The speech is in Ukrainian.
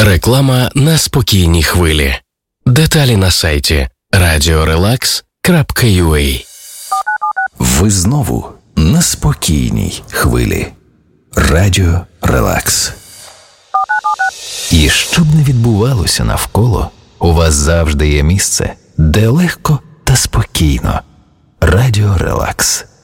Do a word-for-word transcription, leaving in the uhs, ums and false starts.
Реклама на спокійній хвилі. Деталі на сайті радіо релакс крапка ю а. Ви знову на спокійній хвилі. Радіо Релакс. І що б не відбувалося навколо, у вас завжди є місце, де легко та спокійно. Радіо Релакс.